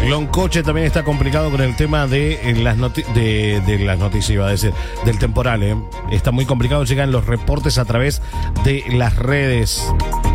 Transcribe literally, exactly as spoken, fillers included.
Loncoche también está complicado con el tema de eh, las, noti de, de las noticias, iba a decir, del temporal. ¿eh? Está muy complicado, llegan los reportes a través de las redes.